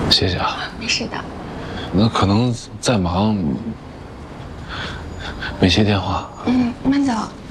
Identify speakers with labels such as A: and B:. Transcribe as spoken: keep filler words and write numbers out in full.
A: 谢谢啊。
B: 没事的。
A: 那可能在忙，没接电话。
B: 嗯，慢走。